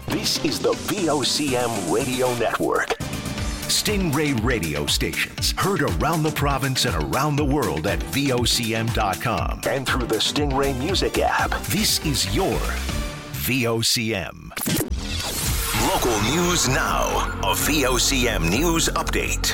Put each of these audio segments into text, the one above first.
This is the VOCM Radio Network. Stingray radio stations heard around the province and around the world at VOCM.com and through the Stingray Music app. This is your VOCM. Local news now. A VOCM news update.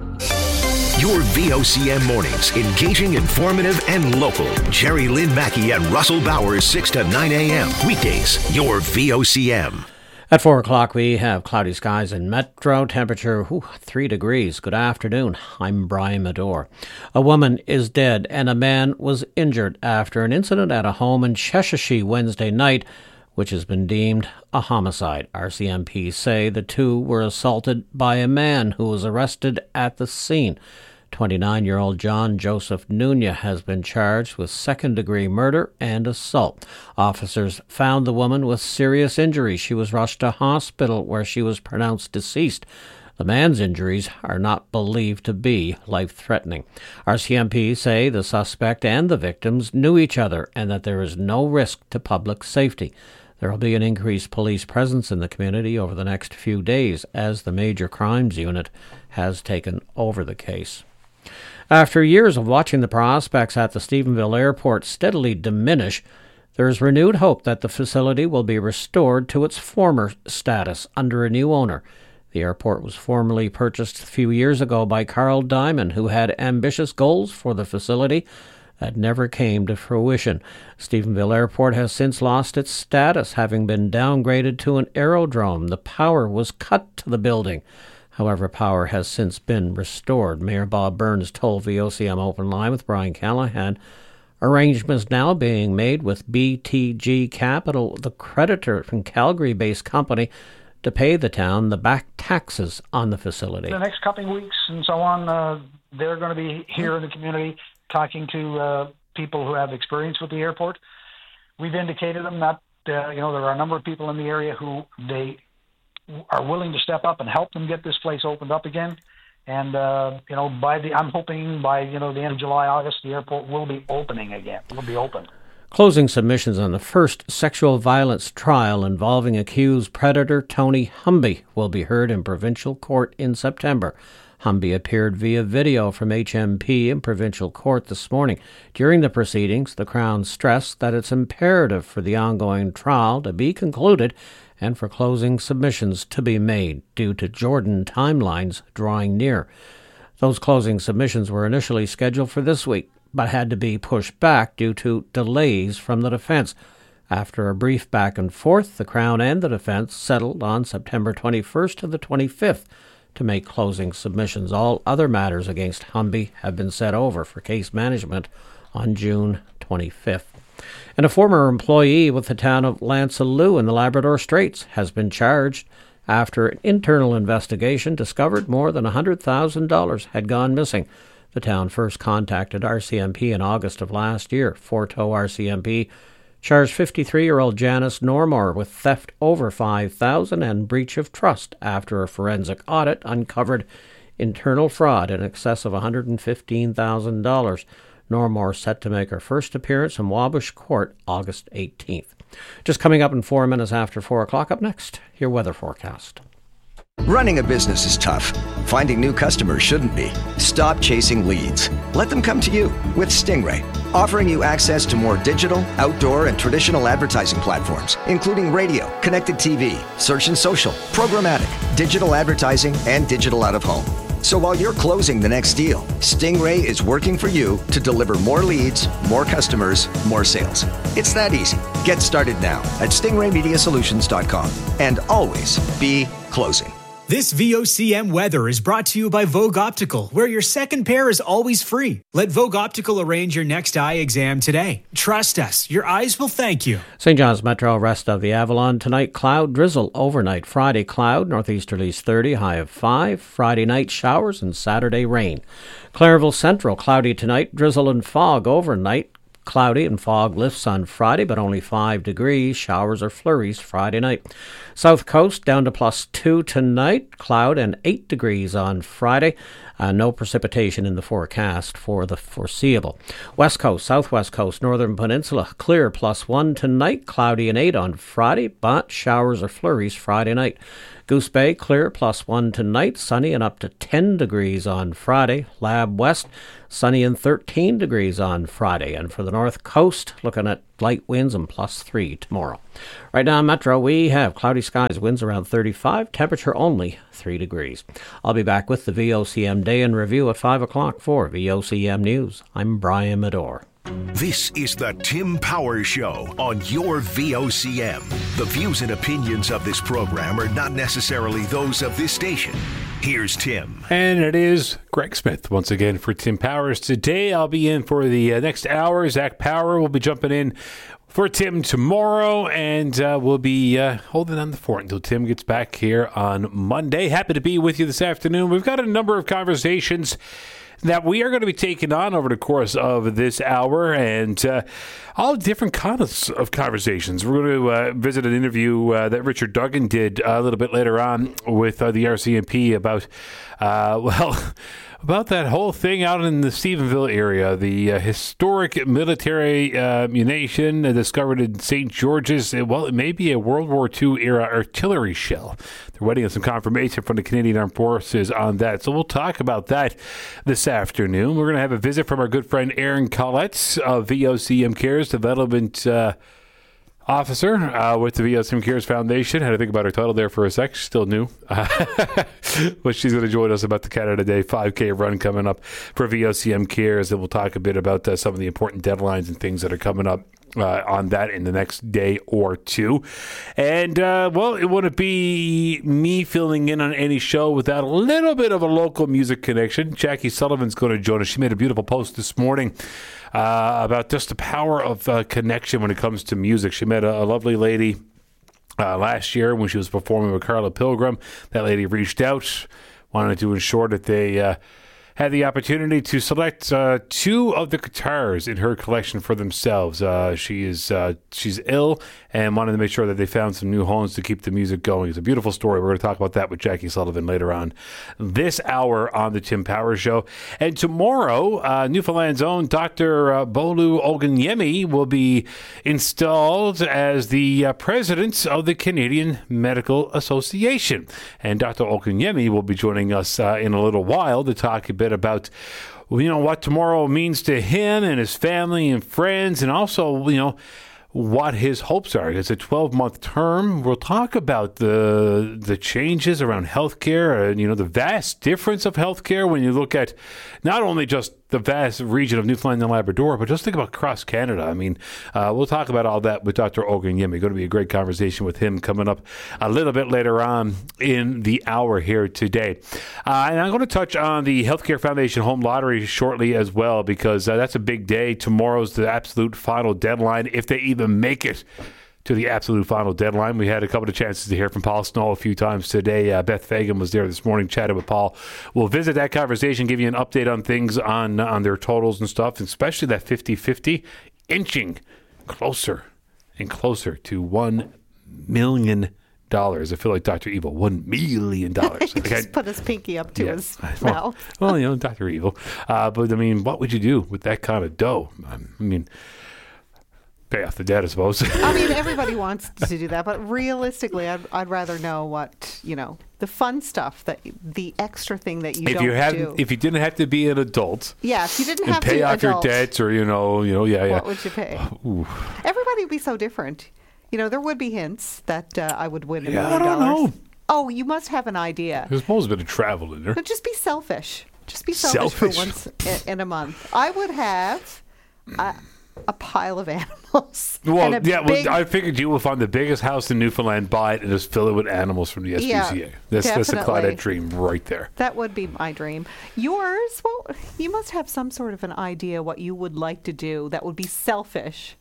Your VOCM mornings, engaging, informative, and local. Jerry Lynn Mackey and Russell Bowers, 6 to 9 a.m. Weekdays, your VOCM. At 4 o'clock, we have cloudy skies in Metro. Temperature, 3 degrees. Good afternoon. I'm Brian Medore. A woman is dead and a man was injured after an incident at a home in Cheshire Wednesday night, which has been deemed a homicide. RCMP say the two were assaulted by a man who was arrested at the scene. 29-year-old John Joseph Nunya has been charged with second-degree murder and assault. Officers found the woman with serious injuries. She was rushed to hospital where she was pronounced deceased. The man's injuries are not believed to be life-threatening. RCMP say the suspect and the victims knew each other and that there is no risk to public safety. There will be an increased police presence in the community over the next few days as the Major Crimes Unit has taken over the case. After years of watching the prospects at the Stephenville Airport steadily diminish, there is renewed hope that the facility will be restored to its former status under a new owner. The airport was formally purchased a few years ago by Carl Diamond, who had ambitious goals for the facility that never came to fruition. Stephenville Airport has since lost its status, having been downgraded to an aerodrome. The power was cut to the building. However, power has since been restored. Mayor Bob Burns told VOCM Open Line with Brian Callahan arrangements now being made with BTG Capital, the creditor from Calgary-based company, to pay the town the back taxes on the facility. The next couple of weeks and so on, they're going to be here in the community talking to people who have experience with the airport. We've indicated them that there are a number of people in the area who they are willing to step up and help them get this place opened up again. And, I'm hoping by, the end of July, August, the airport will be opening again. Will be open. Closing submissions on the first sexual violence trial involving accused predator Tony Humby will be heard in provincial court in September. Humby appeared via video from HMP in provincial court this morning. During the proceedings, the Crown stressed that it's imperative for the ongoing trial to be concluded and for closing submissions to be made due to Jordan timelines drawing near. Those closing submissions were initially scheduled for this week, but had to be pushed back due to delays from the defense. After a brief back and forth, the Crown and the defense settled on September 21st to the 25th to make closing submissions. All other matters against Humby have been set over for case management on June 25th. And a former employee with the town of Lansalou in the Labrador Straits has been charged after an internal investigation discovered more than $100,000 had gone missing. The town first contacted RCMP in August of last year. Forto RCMP charged 53-year-old Janice Normore with theft over $5,000 and breach of trust after a forensic audit uncovered internal fraud in excess of $115,000. Normore set to make her first appearance in Wabush Court August 18th. Just coming up in 4 minutes after 4 o'clock. Up next, your weather forecast. Running a business is tough. Finding new customers shouldn't be. Stop chasing leads. Let them come to you with Stingray, offering you access to more digital, outdoor, and traditional advertising platforms, including radio, connected TV, search and social, programmatic, digital advertising, and digital out-of-home. So while you're closing the next deal, Stingray is working for you to deliver more leads, more customers, more sales. It's that easy. Get started now at stingraymediasolutions.com and always be closing. This VOCM weather is brought to you by Vogue Optical, where your second pair is always free. Let Vogue Optical arrange your next eye exam today. Trust us, your eyes will thank you. St. John's Metro, rest of the Avalon. Tonight, cloud, drizzle overnight. Friday, cloud, northeasterlies 30, high of 5. Friday night, showers, and Saturday, rain. Clareville Central, cloudy tonight, drizzle and fog overnight. Cloudy and fog lifts on Friday, but only 5 degrees. Showers or flurries Friday night. South Coast down to +2 tonight. Cloud and 8 degrees on Friday. No precipitation in the forecast for the foreseeable. West Coast, Southwest Coast, Northern Peninsula, clear +1 tonight, cloudy and 8 on Friday, but showers or flurries Friday night. Goose Bay, clear +1 tonight, sunny and up to 10 degrees on Friday. Lab West, sunny and 13 degrees on Friday. And for the North Coast, looking at light winds and +3 tomorrow. Right now in Metro, we have cloudy skies, winds around 35, temperature only 3 degrees. I'll be back with the VOCM Day in Review at 5 o'clock for VOCM News. I'm Brian Medore. This is the Tim Powers Show on your VOCM. The views and opinions of this program are not necessarily those of this station. Here's Tim. And it is Greg Smith once again for Tim Powers. Today I'll be in for the next hour. Zach Power will be jumping in for Tim tomorrow, and we'll be holding on the fort until Tim gets back here on Monday. Happy to be with you this afternoon. We've got a number of conversations that we are going to be taking on over the course of this hour, and all different kinds of conversations. We're going to visit an interview that Richard Duggan did a little bit later on with the RCMP about, about that whole thing out in the Stephenville area, the historic military munition discovered in St. George's. Well, it may be a World War II era artillery shell. They're waiting on some confirmation from the Canadian Armed Forces on that. So we'll talk about that this afternoon. We're going to have a visit from our good friend Aaron Collette of VOCM Cares Development Officer with the VOCM Cares Foundation. Had to think about her title there for a sec. She's still new. But she's going to join us about the Canada Day 5K run coming up for VOCM Cares. And we'll talk a bit about some of the important deadlines and things that are coming up on that in the next day or two. And, well, it wouldn't be me filling in on any show without a little bit of a local music connection. Jackie Sullivan's going to join us. She made a beautiful post this morning about just the power of connection when it comes to music. She met a lovely lady last year when she was performing with Carla Pilgrim. That lady reached out, wanted to ensure that they had the opportunity to select two of the guitars in her collection for themselves. She's ill and wanted to make sure that they found some new homes to keep the music going. It's a beautiful story. We're going to talk about that with Jackie Sullivan later on this hour on the Tim Powers Show. And tomorrow, Newfoundland's own Dr. Bolu Oganyemi will be installed as the president of the Canadian Medical Association. And Dr. Oganyemi will be joining us in a little while to talk a bit about, you know, what tomorrow means to him and his family and friends, and also, you know, what his hopes are. It's a 12-month term. We'll talk about the changes around healthcare and, you know, the vast difference of healthcare when you look at not only just the vast region of Newfoundland and Labrador, but just think about across Canada. I mean, we'll talk about all that with Dr. Oganyemi. Going to be a great conversation with him coming up a little bit later on in the hour here today. And I'm going to touch on the Healthcare Foundation Home Lottery shortly as well, because that's a big day. Tomorrow's the absolute final deadline, if they even make it to the absolute final deadline. We had a couple of chances to hear from Paul Snow a few times today. Beth Fagan was there this morning, chatted with Paul. We'll visit that conversation, give you an update on things on their totals and stuff, especially that 50-50, inching closer and closer to $1 million. I feel like Dr. Evil, $1 million. Just put his pinky up to his mouth. Well, you know, Dr. Evil. But, I mean, what would you do with that kind of dough? I mean, pay off the debt, I suppose. I mean, everybody wants to do that, but realistically, I'd rather know what, you know, the fun stuff, that the extra thing that you don't do. If you didn't have to be an adult, yeah, if you didn't have to pay off your debts, or what would you pay? Everybody would be so different. You know, there would be hints that I would win $1 million. I don't know. Oh, you must have an idea. There's supposed to be a travel in there. But just be selfish. Just be selfish for once in a month. I would have a pile of animals. Well, I figured you will find the biggest house in Newfoundland, buy it, and just fill it with animals from the SPCA. Yeah, that's the Claudette dream right there. That would be my dream. Yours, well, you must have some sort of an idea what you would like to do that would be selfish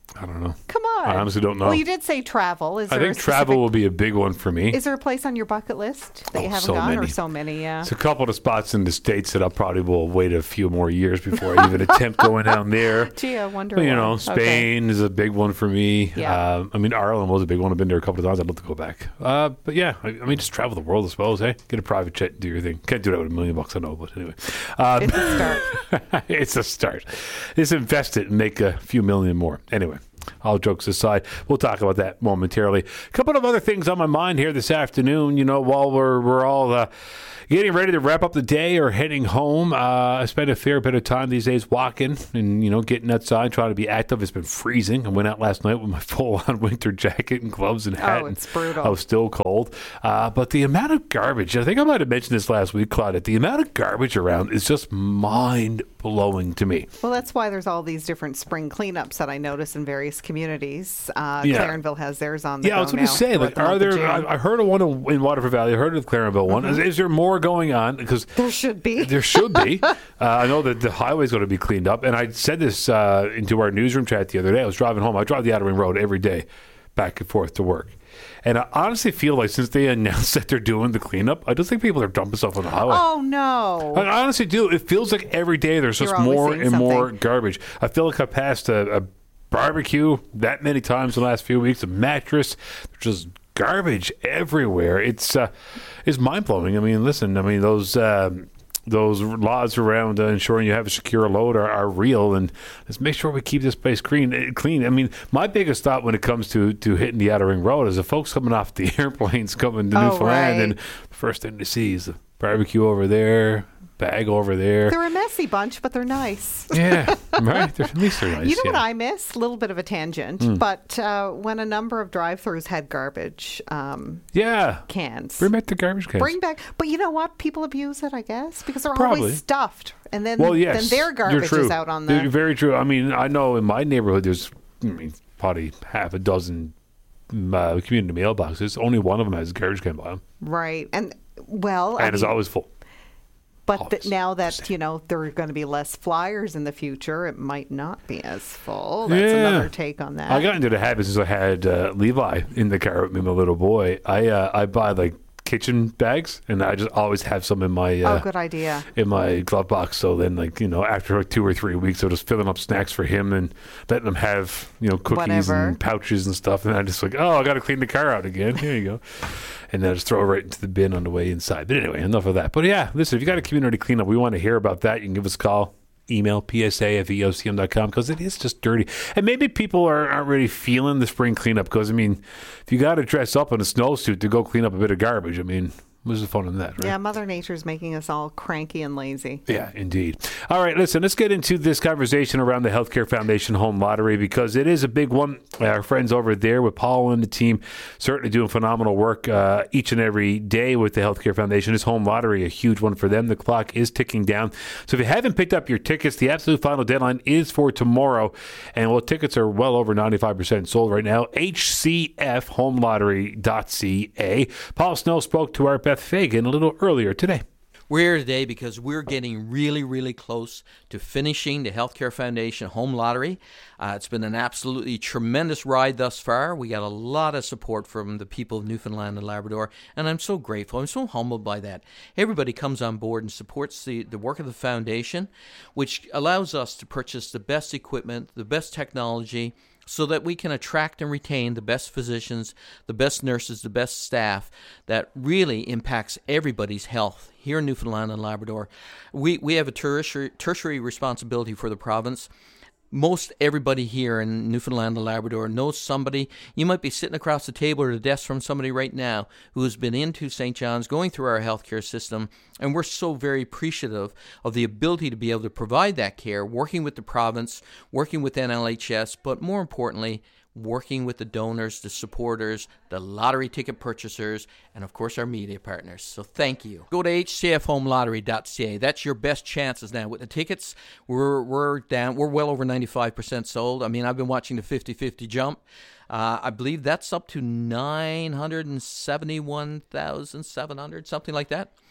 I don't know. Come on. I honestly don't know. Well, you did say travel. I think travel will be a big one for me. Is there a place on your bucket list that you haven't gone? Or so many, yeah. It's a couple of spots in the States that I probably will wait a few more years before I even attempt going down there. Gee, I wonder. But, Spain is a big one for me. Yeah. Ireland was a big one. I've been there a couple of times. I'd love to go back. But yeah, just travel the world, I suppose, eh? Get a private jet and do your thing. Can't do that with $1 million, I know, but anyway. It's a start. It's a start. Just invest it and make a few million more. Anyway. All jokes aside, we'll talk about that momentarily. A couple of other things on my mind here this afternoon. While we're all getting ready to wrap up the day or heading home, I spend a fair bit of time these days walking and getting outside, trying to be active. It's been freezing. I went out last night with my full-on winter jacket and gloves and hat. Oh, it's brutal. I was still cold. But the amount of garbage, I think I might have mentioned this last week, Claudette, the amount of garbage around is just mind-blowing to me. Well, that's why there's all these different spring cleanups that I notice in various communities. Clarenville has theirs on the go. I was going to say, are there? I heard of one in Waterford Valley. I heard of the Clarenville one. Is there more going on? Because there should be. There should be. I know that the highway is going to be cleaned up, and I said this into our newsroom chat the other day. I was driving home. I drive the Outer Ring Road every day, back and forth to work. And I honestly feel like since they announced that they're doing the cleanup, I don't think people are dumping stuff on the highway. Oh, no. I honestly do. It feels like every day there's just more and more garbage. I feel like I passed a barbecue that many times in the last few weeks, a mattress, just garbage everywhere. It's mind-blowing. Those laws around ensuring you have a secure load are real, and let's make sure we keep this place clean. My biggest thought when it comes to hitting the Outer Ring Road is the folks coming off the airplanes coming to Newfoundland, and the first thing they see is the barbecue over there, bag over there. They're a messy bunch, but they're nice. Yeah, right. At least they're nice. You know what I miss? A little bit of a tangent, but when a number of drive-thrus had garbage cans. Bring back the garbage cans. Bring back, but you know what? People abuse it, I guess, because they're always stuffed, and then then their garbage is out on the. Very true. I know in my neighborhood there's probably half a dozen community mailboxes. Only one of them has a garbage can by them. Right, and it's always full. But now that, there are going to be less flyers in the future, it might not be as full. That's another take on that. I got into the habit since I had Levi in the car with me, my little boy. I buy kitchen bags, and I just always have some in my good idea, in my glove box. So then after 2 or 3 weeks, I'm just filling up snacks for him and letting him have cookies and pouches and stuff. And I just I got to clean the car out again. Here you go. And then just throw it right into the bin on the way inside. But anyway, enough of that. But yeah, listen, if you got a community cleanup, we want to hear about that. You can give us a call, email psa@vocm.com, because it is just dirty. And maybe people aren't really feeling the spring cleanup, because, if you got to dress up in a snowsuit to go clean up a bit of garbage, what's the fun in that, right? Yeah, Mother Nature's making us all cranky and lazy. Yeah, indeed. All right, listen, let's get into this conversation around the Healthcare Foundation Home Lottery, because it is a big one. Our friends over there with Paul and the team certainly doing phenomenal work each and every day with the Healthcare Foundation. This home lottery, a huge one for them. The clock is ticking down. So if you haven't picked up your tickets, the absolute final deadline is for tomorrow. And tickets are well over 95% sold right now. HCFHomeLottery.ca. Paul Snow spoke to our Beth Fagan a little earlier today. We're here today because we're getting really, really close to finishing the Healthcare Foundation Home Lottery. It's been an absolutely tremendous ride thus far. We got a lot of support from the people of Newfoundland and Labrador, and I'm so grateful. I'm so humbled by that. Everybody comes on board and supports the work of the foundation, which allows us to purchase the best equipment, the best technology, so that we can attract and retain the best physicians, the best nurses, the best staff that really impacts everybody's health here in Newfoundland and Labrador. We have a tertiary responsibility for the province. Most everybody here in Newfoundland and Labrador knows somebody. You might be sitting across the table or the desk from somebody right now who has been into St. John's, going through our healthcare system, and we're so very appreciative of the ability to be able to provide that care, working with the province, working with NLHS, but more importantly, working with the donors, the supporters, the lottery ticket purchasers, and of course our media partners. So thank you. Go to hcfhomelottery.ca. That's your best chances now. With the tickets, we're well over 95% sold. I've been watching the 50-50 jump. I believe that's up to 971,700, something like that.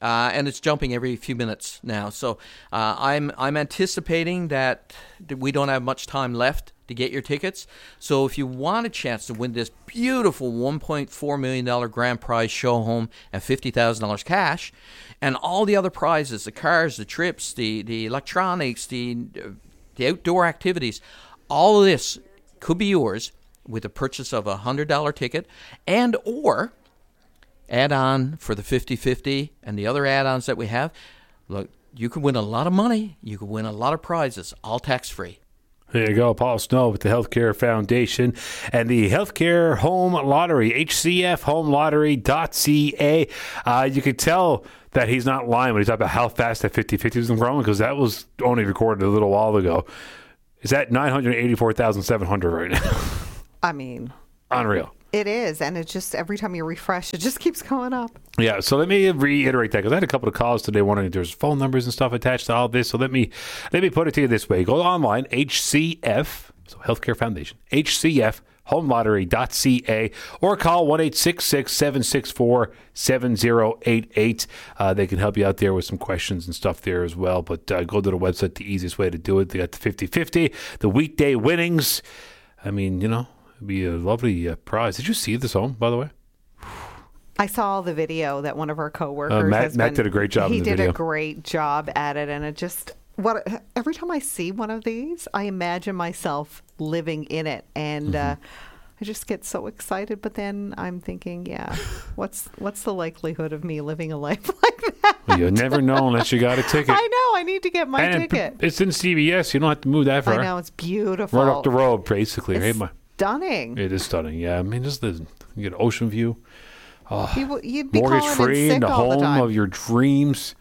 and it's jumping every few minutes now. So I'm anticipating that we don't have much time left to get your tickets. So if you want a chance to win this beautiful $1.4 million grand prize show home and $50,000 cash, and all the other prizes, the cars, the trips, the electronics, the outdoor activities, all of this could be yours with the purchase of a $100 ticket and or add-on for the 50-50 and the other add-ons that we have. Look, you could win a lot of money. You could win a lot of prizes, all tax-free. There you go, Paul Snow with the Healthcare Foundation and the Healthcare Home Lottery, hcfhomelottery.ca. You could tell that he's not lying when he's talking about how fast that 50-50 is growing, because that was only recorded a little while ago. It's at 984,700 right now. I mean, unreal. It is, and it just, every time you refresh, it just keeps going up. Yeah, so let me reiterate that, because I had a couple of calls today wondering if there's phone numbers and stuff attached to all this. So let me put it to you this way. Go online, HCF, so Healthcare Foundation, HCFhomelottery.ca, or call 1-866-764-7088. They can help you out there with some questions and stuff there as well. But go to the website, the easiest way to do it. They got the 50-50, the weekday winnings. I mean, you know, it'd be a lovely prize. Did you see this home, by the way? I saw the video that one of our coworkers Matt did a great job in the video. He did a great job at it, and it just, every time I see one of these, I imagine myself living in it, and I just get so excited. But then I'm thinking, yeah, what's the likelihood of me living a life like that? Well, you'll never know unless you got a ticket. I know. I need to get my ticket. It's in CBS. You don't have to move that far. I know. It's beautiful. Right up the road, basically. It's stunning. It is stunning. Yeah. I mean, just you get ocean view. Oh, you'd be mortgage free in the home of your dreams.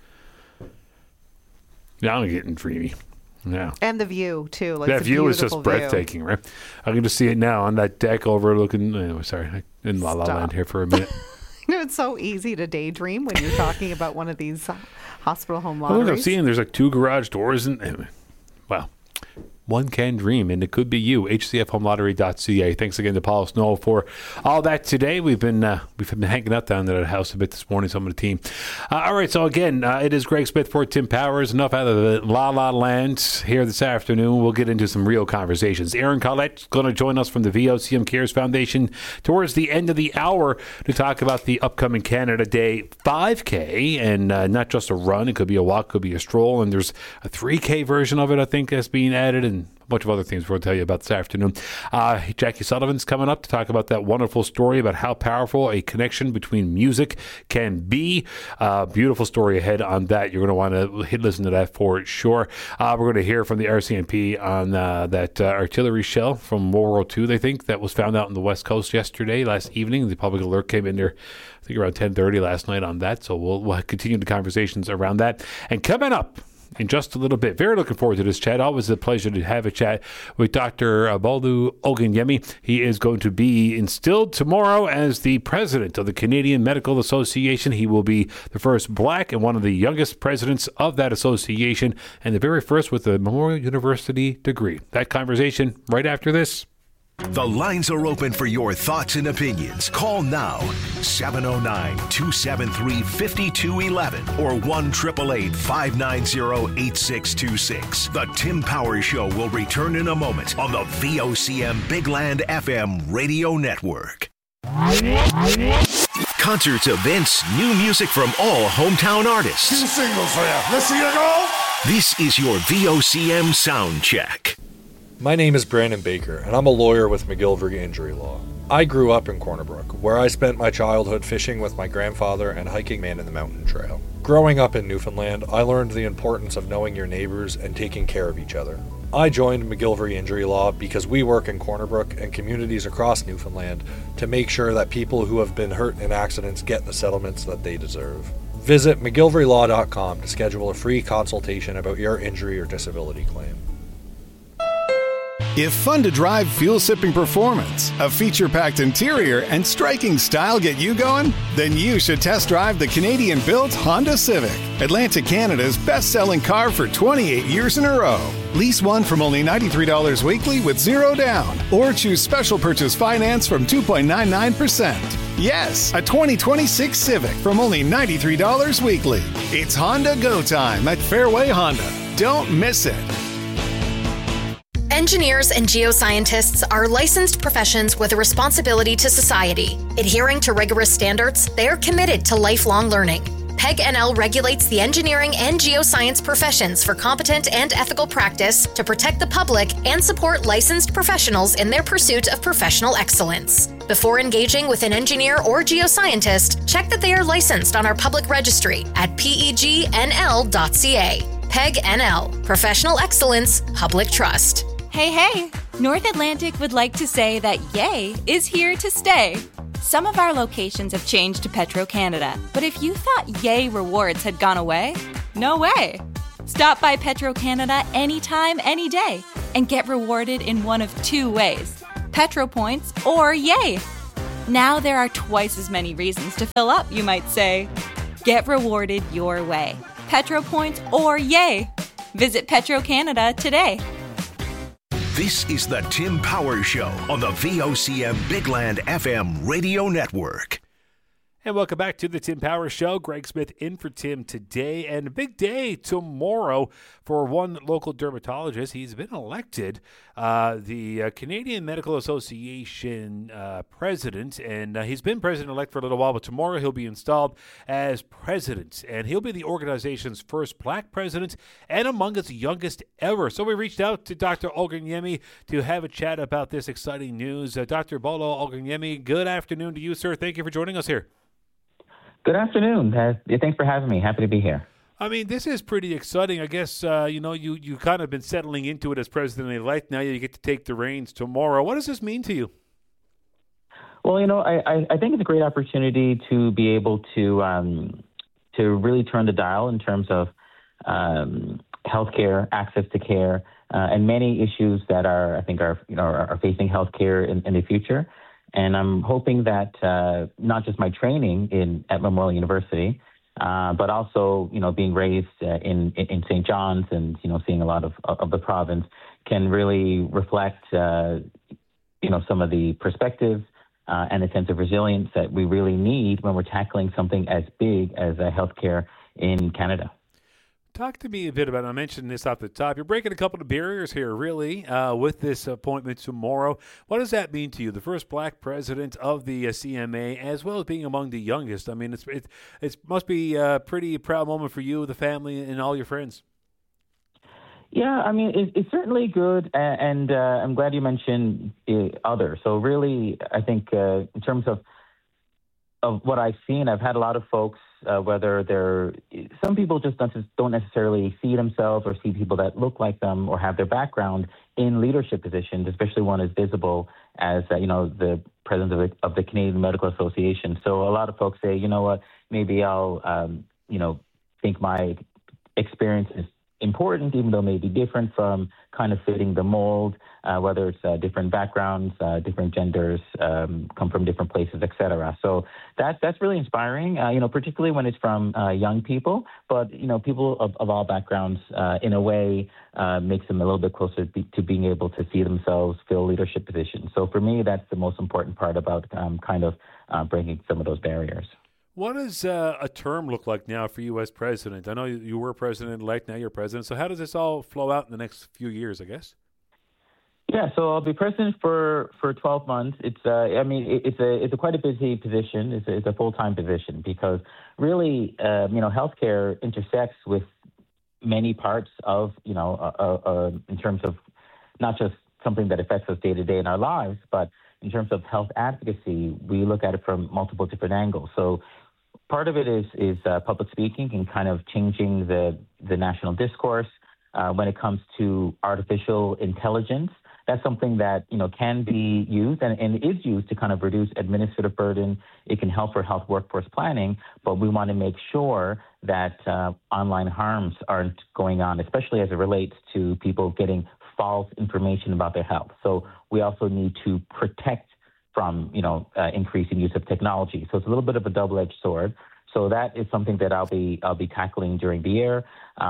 Yeah, I'm getting dreamy. Yeah. And the view, too. Like, that view is just breathtaking, right? I can just see it now on that deck overlooking. Anyway, sorry. In La La Land here for a minute. You know, it's so easy to daydream when you're talking about one of these hospital home lotteries. Look, I'm seeing there's like 2 garage doors. Well, one can dream, and it could be you. HCFhomelottery.ca. Thanks again to Paul Snow for all that today. We've been hanging out down there at the house a bit this morning, some of the team. All right, so again, it is Greg Smith for Tim Powers. Enough out of the La La Land here this afternoon. We'll get into some real conversations. Aaron Collette's going to join us from the VOCM Cares Foundation towards the end of the hour to talk about the upcoming Canada Day 5K, and not just a run. It could be a walk, could be a stroll, and there's a 3K version of it, I think, that's being added, and a bunch of other things we'll tell you about this afternoon. Jackie Sullivan's coming up to talk about that wonderful story about how powerful a connection between music can be. Beautiful story ahead on that. You're going to want to listen to that for sure. We're going to hear from the RCMP on that artillery shell from World War II, they think, that was found out on the West Coast last evening. The public alert came in there, I think, around 10:30 last night on that. So we'll continue the conversations around that. And coming up in just a little bit. Very looking forward to this chat. Always a pleasure to have a chat with Dr. Baldu Ogunyemi. He is going to be instilled tomorrow as the president of the Canadian Medical Association. He will be the first black and one of the youngest presidents of that association, and the very first with a Memorial University degree. That conversation right after this. The lines are open for your thoughts and opinions. Call now, 709-273-5211 or 1-888-590-8626. The Tim Powers Show will return in a moment on the VOCM Big Land FM radio network. Concerts, events, new music from all hometown artists. 2 singles for you. Let's see you go. This is your VOCM Sound Check. My name is Brandon Baker, and I'm a lawyer with McGillivray Injury Law. I grew up in Corner Brook, where I spent my childhood fishing with my grandfather and hiking Man in the Mountain Trail. Growing up in Newfoundland, I learned the importance of knowing your neighbors and taking care of each other. I joined McGillivray Injury Law because we work in Corner Brook and communities across Newfoundland to make sure that people who have been hurt in accidents get the settlements that they deserve. Visit McGillivraylAw.com to schedule a free consultation about your injury or disability claim. If fun to drive, fuel-sipping performance, a feature-packed interior, and striking style get you going, then you should test drive the Canadian-built Honda Civic, Atlantic Canada's best-selling car for 28 years in a row. Lease one from only $93 weekly with 0 down, or choose special purchase finance from 2.99%. Yes, a 2026 Civic from only $93 weekly. It's Honda Go Time at Fairway Honda. Don't miss it. Engineers and geoscientists are licensed professions with a responsibility to society. Adhering to rigorous standards, they are committed to lifelong learning. PEG NL regulates the engineering and geoscience professions for competent and ethical practice to protect the public and support licensed professionals in their pursuit of professional excellence. Before engaging with an engineer or geoscientist, check that they are licensed on our public registry at pegnl.ca. PEG NL, Professional Excellence, Public Trust. Hey, North Atlantic would like to say that Yay is here to stay. Some of our locations have changed to Petro-Canada, but if you thought Yay rewards had gone away, no way. Stop by Petro-Canada anytime, any day, and get rewarded in one of two ways, Petro Points or Yay. Now there are twice as many reasons to fill up, you might say. Get rewarded your way, Petro Points or Yay. Visit Petro-Canada today. This is the Tim Powers Show on the VOCM Bigland FM radio network. And welcome back to the Tim Powers Show. Greg Smith in for Tim today, and a big day tomorrow for one local dermatologist. He's been elected the Canadian Medical Association president, and he's been president-elect for a little while, but tomorrow he'll be installed as president, and he'll be the organization's first black president and among its youngest ever. So we reached out to Dr. Oganyemi to have a chat about this exciting news. Dr. Bolo Oganyemi, good afternoon to you, sir. Thank you for joining us here. Good afternoon. Thanks for having me. Happy to be here. I mean, this is pretty exciting. I guess, you kind of been settling into it as president-elect. Now you get to take the reins tomorrow. What does this mean to you? Well, I think it's a great opportunity to be able to really turn the dial in terms of healthcare, access to care, and many issues that are facing healthcare in the future. And I'm hoping that not just my training at Memorial University, but also, being raised in St. John's and, seeing a lot of the province can really reflect, some of the perspectives and a sense of resilience that we really need when we're tackling something as big as healthcare in Canada. Talk to me a bit about, I mentioned this off the top, you're breaking a couple of barriers here, really, with this appointment tomorrow. What does that mean to you, the first black president of the CMA, as well as being among the youngest? I mean, it must be a pretty proud moment for you, the family, and all your friends. Yeah, I mean, it's certainly good, and I'm glad you mentioned others. So really, I think in terms of what I've seen, I've had a lot of folks, whether some people just don't necessarily see themselves or see people that look like them or have their background in leadership positions, especially one as visible as, the president of the Canadian Medical Association. So a lot of folks say, maybe I'll, think my experience is important, even though it may be different from kind of fitting the mold, whether it's different backgrounds, different genders, come from different places, et cetera. So that's really inspiring, particularly when it's from young people, but, people of all backgrounds, in a way, makes them a little bit closer to being able to see themselves fill leadership positions. So for me, that's the most important part about breaking some of those barriers. What does a term look like now for you as president? I know you were president-elect, now you're president. So how does this all flow out in the next few years, I guess? Yeah, so I'll be president for 12 months. It's it's quite a busy position. It's a full-time position because really, healthcare intersects with many parts of, in terms of not just something that affects us day to day in our lives, but in terms of health advocacy, we look at it from multiple different angles. So part of it is public speaking and kind of changing the national discourse when it comes to artificial intelligence. That's something that, can be used and is used to kind of reduce administrative burden. It can help for health workforce planning, but we want to make sure that online harms aren't going on, especially as it relates to people getting false information about their health. So we also need to protect from, increasing use of technology. So it's a little bit of a double-edged sword. So that is something that I'll be tackling during the year.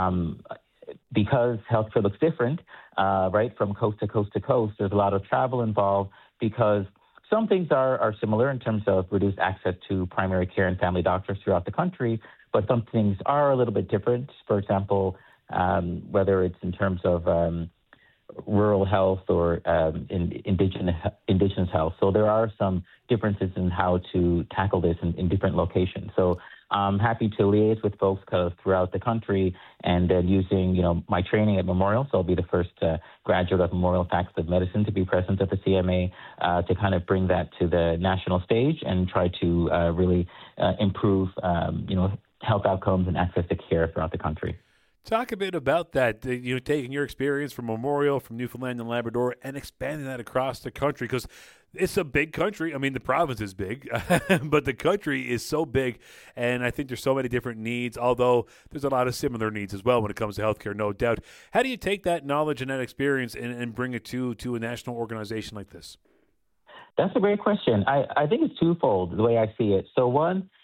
Because healthcare looks different, right, from coast to coast to coast, there's a lot of travel involved because some things are similar in terms of reduced access to primary care and family doctors throughout the country, but some things are a little bit different. For example, whether it's in terms of rural health or indigenous health. So there are some differences in how to tackle this in different locations. So I'm happy to liaise with folks kind of throughout the country and using, my training at Memorial. So I'll be the first graduate of Memorial Faculty of Medicine to be present at the CMA to kind of bring that to the national stage and try to really improve, health outcomes and access to care throughout the country. Talk a bit about that, taking your experience from Memorial, from Newfoundland and Labrador, and expanding that across the country, because it's a big country. I mean, the province is big, but the country is so big, and I think there's so many different needs, although there's a lot of similar needs as well when it comes to healthcare, no doubt. How do you take that knowledge and that experience and bring it to a national organization like this? That's a great question. I think it's twofold, the way I see it. So one,